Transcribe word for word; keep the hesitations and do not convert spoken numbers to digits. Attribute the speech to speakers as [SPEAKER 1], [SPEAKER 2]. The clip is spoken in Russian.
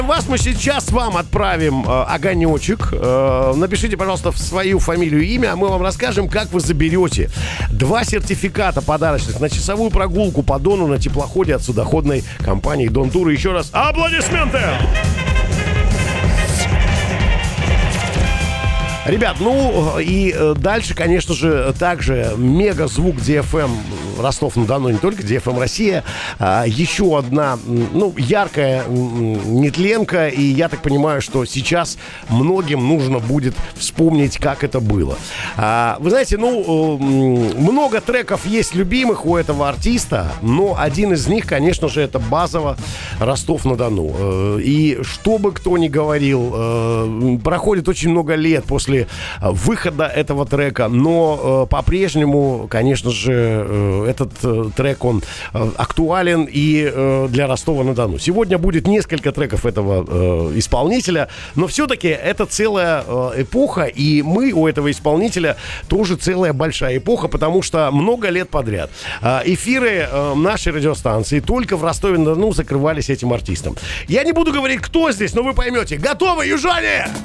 [SPEAKER 1] Вас мы сейчас вам отправим э, огонечек. Э, напишите, пожалуйста, в свою фамилию и имя, а мы вам расскажем, как вы заберете два сертификата подарочных на часовую прогулку по Дону на теплоходе от судоходной компании Дон Тур. Еще раз аплодисменты! Ребят, ну и дальше, конечно же, также мегазвук ди эф эм Ростов-на-Дону, не только ди эф эм Россия, а еще одна, ну, яркая нетленка, и я так понимаю, что сейчас многим нужно будет вспомнить, как это было. А, вы знаете, ну, много треков есть любимых у этого артиста, но один из них, конечно же, это базово Ростов-на-Дону. И что бы кто ни говорил, проходит очень много лет после выхода этого трека, но по-прежнему, конечно же, этот э, трек, он э, актуален и э, для Ростова-на-Дону. Сегодня будет несколько треков этого э, исполнителя, но все-таки это целая э, эпоха, и мы у этого исполнителя тоже целая большая эпоха, потому что много лет подряд э, эфиры э, нашей радиостанции только в Ростове-на-Дону закрывались этим артистом. Я не буду говорить, кто здесь, но вы поймете. Готовы, южане?